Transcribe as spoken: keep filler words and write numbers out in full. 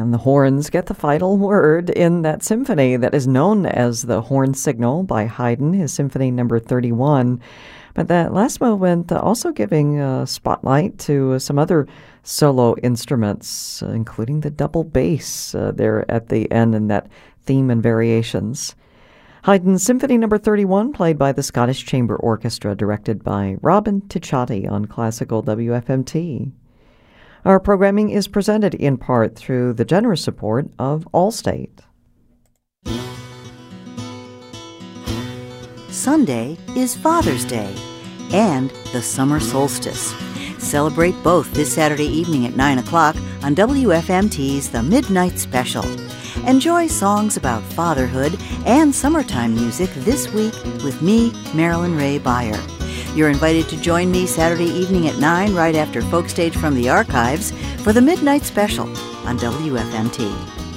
And the horns get the final word in that symphony that is known as the Horn Signal by Haydn, his Symphony Number thirty-one. But that last movement uh, also giving a spotlight to uh, some other solo instruments, uh, including the double bass uh, there at the end in that theme and variations. Haydn's Symphony Number thirty-one, played by the Scottish Chamber Orchestra, directed by Robin Ticciati on Classical W F M T. Our programming is presented in part through the generous support of Allstate. Sunday is Father's Day and the summer solstice. Celebrate both this Saturday evening at nine o'clock on W F M T's The Midnight Special. Enjoy songs about fatherhood and summertime music this week with me, Marilyn Ray Beyer. You're invited to join me Saturday evening at nine right after Folk Stage from the Archives for The Midnight Special on W F M T.